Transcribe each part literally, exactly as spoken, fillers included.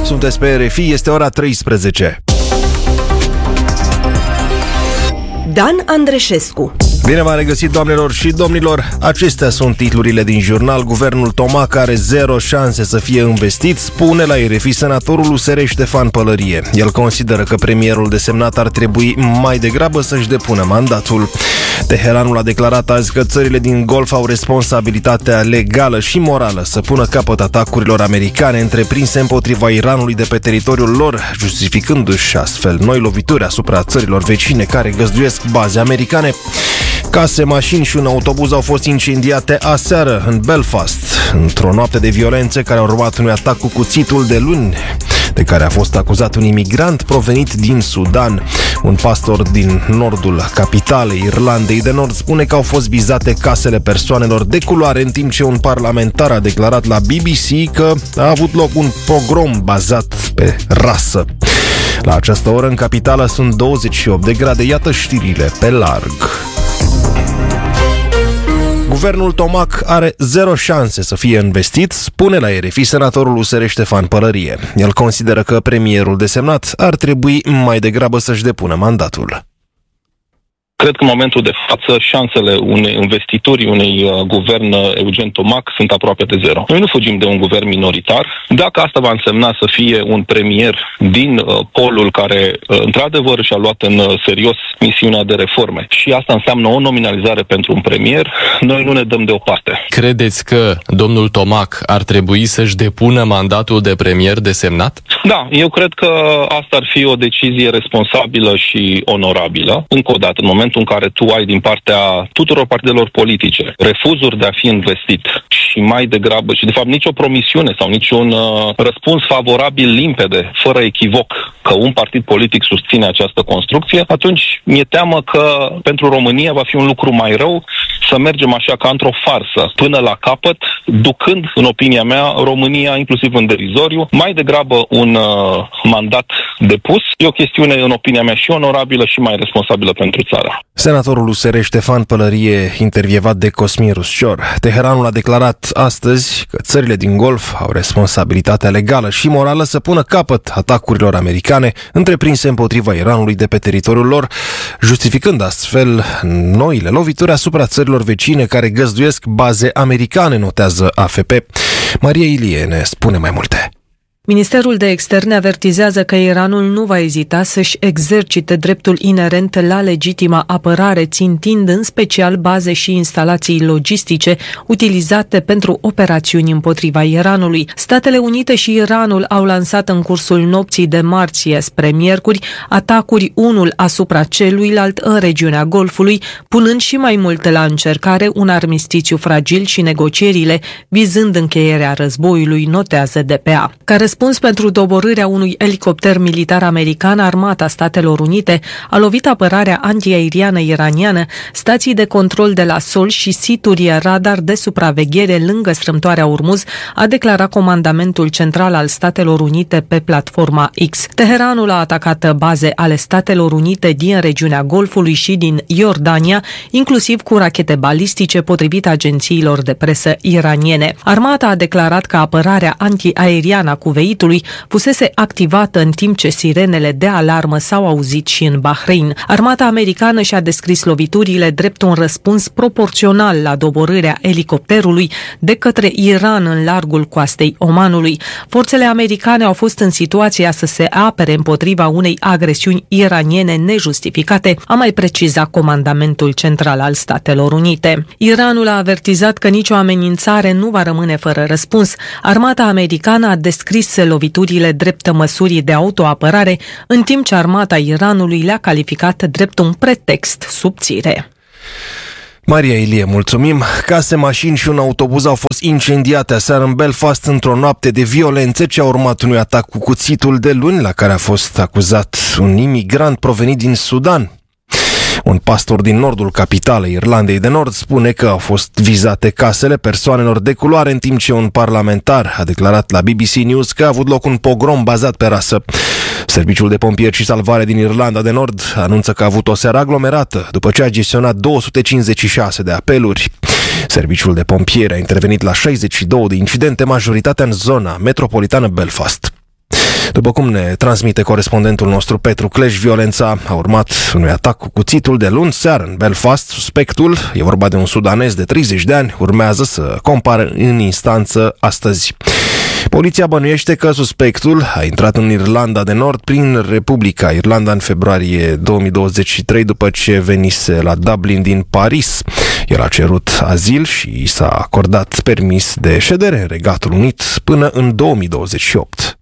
sunteți pe R F I, este ora treisprezece. Dan Andreșescu. Bine v-am regăsit, doamnelor și domnilor. Acestea sunt titlurile din jurnal. Guvernul Tomac are zero șanse să fie investit, spune la R F I senatorul U S R Ștefan Pălărie. El consideră că premierul desemnat ar trebui mai degrabă să-și depună mandatul. Teheranul a declarat azi că țările din Golf au responsabilitatea legală și morală să pună capăt atacurilor americane întreprinse împotriva Iranului de pe teritoriul lor, justificându-și astfel noi lovituri asupra țărilor vecine care găzduiesc baze americane. Case, mașini și un autobuz au fost incendiate aseară în Belfast, într-o noapte de violențe care a urmat unui atac cu cuțitul de luni, de care a fost acuzat un imigrant provenit din Sudan. Un pastor din nordul capitalei Irlandei de Nord spune că au fost vizate casele persoanelor de culoare, în timp ce un parlamentar a declarat la B B C că a avut loc un pogrom bazat pe rasă. La această oră în capitală sunt douăzeci și opt de grade, iată știrile pe larg. Guvernul Tomac are zero șanse să fie investit, spune la R F I senatorul U S R Ștefan Pălărie. El consideră că premierul desemnat ar trebui mai degrabă să-și depună mandatul. Cred că în momentul de față șansele unei investituri, unui uh, guvern uh, Eugen Tomac sunt aproape de zero. Noi nu fugim de un guvern minoritar. Dacă asta va însemna să fie un premier din uh, polul care uh, într-adevăr și-a luat în uh, serios misiunea de reforme și asta înseamnă o nominalizare pentru un premier, noi nu ne dăm deoparte. Credeți că domnul Tomac ar trebui să-și depună mandatul de premier desemnat? Da, eu cred că asta ar fi o decizie responsabilă și onorabilă. Încă o dată, în momentul în care tu ai din partea tuturor partidelor politice refuzuri de a fi investit și mai degrabă, și de fapt nicio promisiune sau niciun uh, răspuns favorabil limpede, fără echivoc, că un partid politic susține această construcție, atunci mi-e teamă că pentru România va fi un lucru mai rău să mergem așa ca într-o farsă până la capăt, ducând, în opinia mea, România inclusiv în derizoriu. Mai degrabă un uh, mandat depus e o chestiune, în opinia mea, și onorabilă și mai responsabilă pentru țara. Senatorul U S R Ștefan Pălărie, intervievat de Cosmin Ruscior. Teheranul a declarat astăzi că țările din Golf au responsabilitatea legală și morală să pună capăt atacurilor americane întreprinse împotriva Iranului de pe teritoriul lor, justificând astfel noile lovituri asupra țărilor vecine care găzduiesc baze americane, notează A F P. Maria Ilie ne spune mai multe. Ministerul de Externe avertizează că Iranul nu va ezita să-și exercite dreptul inerent la legitima apărare, țintind în special baze și instalații logistice utilizate pentru operațiuni împotriva Iranului. Statele Unite și Iranul au lansat în cursul nopții de marți spre miercuri atacuri unul asupra celuilalt în regiunea Golfului, punând și mai mult la încercare un armistițiu fragil și negocierile vizând încheierea războiului, notează D P A. Ca răspuns pentru doborârea unui elicopter militar american, Armata Statelor Unite a lovit apărarea antiaeriană iraniană, stații de control de la sol și situri radar de supraveghere lângă strâmtoarea Ormuz, a declarat Comandamentul Central al Statelor Unite pe platforma X. Teheranul a atacat baze ale Statelor Unite din regiunea Golfului și din Iordania, inclusiv cu rachete balistice, potrivit agențiilor de presă iraniene. Armata a declarat că apărarea antiaeriană a Kuwait fusese activată în timp ce sirenele de alarmă s-au auzit și în Bahrain. Armata americană și-a descris loviturile drept un răspuns proporțional la doborârea elicopterului de către Iran în largul coastei Omanului. Forțele americane au fost în situația să se apere împotriva unei agresiuni iraniene nejustificate, a mai precizat Comandamentul Central al Statelor Unite. Iranul a avertizat că nicio amenințare nu va rămâne fără răspuns. Armata americană a descris loviturile drept măsuri de autoapărare, în timp ce armata Iranului le-a calificat drept un pretext subțire. Maria Ilie, mulțumim. Case, mașini și un autobuz au fost incendiate aseară în Belfast într-o noapte de violențe ce a urmat unui atac cu cuțitul de luni la care a fost acuzat un imigrant provenit din Sudan. Un pastor din nordul capitalei Irlandei de Nord spune că au fost vizate casele persoanelor de culoare, în timp ce un parlamentar a declarat la B B C News că a avut loc un pogrom bazat pe rasă. Serviciul de pompieri și salvare din Irlanda de Nord anunță că a avut o seară aglomerată după ce a gestionat două sute cincizeci și șase de apeluri. Serviciul de pompieri a intervenit la șaizeci și două de incidente, majoritatea în zona metropolitană Belfast. După cum ne transmite corespondentul nostru Petru Cleș, violența a urmat unui atac cu cuțitul de luni seară în Belfast. Suspectul, e vorba de un sudanez de treizeci de ani, urmează să compară în instanță astăzi. Poliția bănuiește că suspectul a intrat în Irlanda de Nord prin Republica Irlanda în februarie două mii douăzeci și trei, după ce venise la Dublin din Paris. El a cerut azil și i s-a acordat permis de ședere în Regatul Unit până în două mii douăzeci și opt.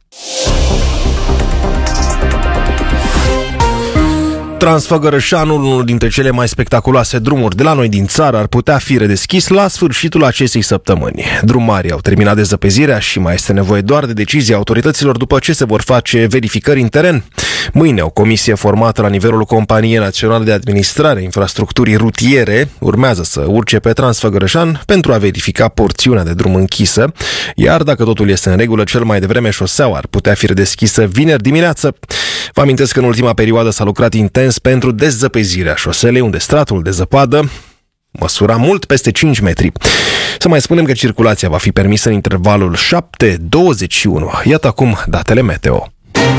Transfăgărășanul, unul dintre cele mai spectaculoase drumuri de la noi din țară, ar putea fi redeschis la sfârșitul acestei săptămâni. Drumarii au terminat dezăpezirea și mai este nevoie doar de decizia autorităților după ce se vor face verificări în teren. Mâine o comisie formată la nivelul Companiei Naționale de Administrare a Infrastructurii Rutiere urmează să urce pe Transfăgărășan pentru a verifica porțiunea de drum închisă, iar dacă totul este în regulă, cel mai devreme șoseaua ar putea fi redeschisă vineri dimineață. Vă amintesc că în ultima perioadă s-a lucrat intens pentru dezăpezirea șoselei, unde stratul de zăpadă măsura mult peste cinci metri. Să mai spunem că circulația va fi permisă în intervalul șapte douăzeci și unu. Iată acum datele meteo.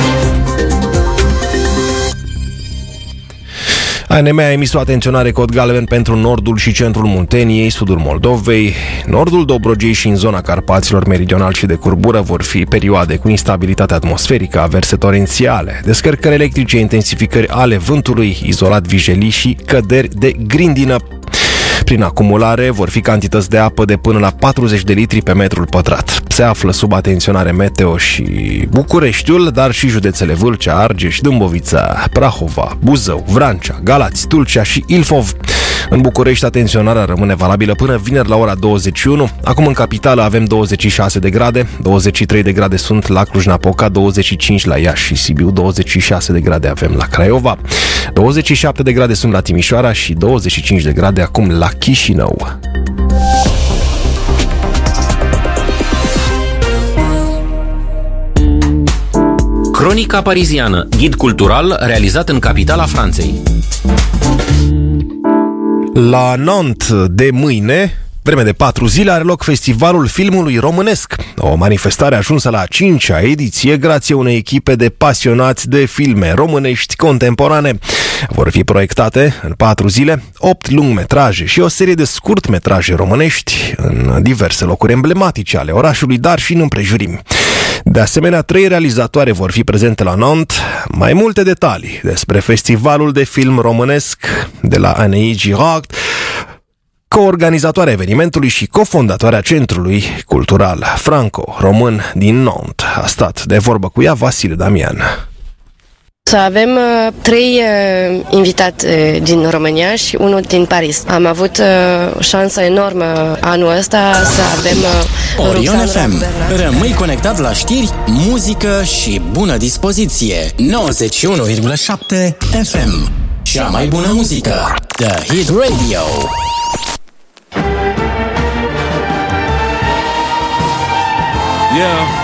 A N M a emis o atenționare cod galben pentru nordul și centrul Munteniei, sudul Moldovei, nordul Dobrogei și în zona Carpaților meridional și de curbură vor fi perioade cu instabilitate atmosferică, averse torențiale, descărcări electrice, intensificări ale vântului, izolat vijelii și căderi de grindină. Prin acumulare vor fi cantități de apă de până la patruzeci de litri pe metrul pătrat. Se află sub atenționare meteo și Bucureștiul, dar și județele Vâlcea, Argeș, Dâmbovița, Prahova, Buzău, Vrancea, Galați, Tulcea și Ilfov. În București, atenționarea rămâne valabilă până vineri la ora douăzeci și unu. Acum în capitală avem douăzeci și șase de grade, douăzeci și trei de grade sunt la Cluj-Napoca, douăzeci și cinci la Iași și Sibiu, douăzeci și șase de grade avem la Craiova, douăzeci și șapte de grade sunt la Timișoara și douăzeci și cinci de grade acum la Chișinău. Cronica pariziană, ghid cultural realizat în capitala Franței. La Nantes de mâine, vreme de patru zile, are loc Festivalul Filmului Românesc, o manifestare ajunsă la a cincea ediție grație unei echipe de pasionați de filme românești contemporane. Vor fi proiectate în patru zile opt lungmetraje și o serie de scurtmetraje românești în diverse locuri emblematice ale orașului, dar și în împrejurimi. De asemenea, trei realizatoare vor fi prezente la Nantes. Mai multe detalii despre Festivalul de Film Românesc de la Anaïs Girard, coorganizatoarea evenimentului și cofondatoarea Centrului Cultural Franco-Român din Nantes. A stat de vorbă cu ea Vasile Damian. Să avem uh, trei uh, invitați uh, din România și unul din Paris. Am avut uh, șansa enormă anul ăsta să avem uh, Orion F M. Rămâi conectat la știri, muzică și bună dispoziție. nouăzeci și unu virgulă șapte F M. Cea mai bună muzică. The Hit Radio. Yeah.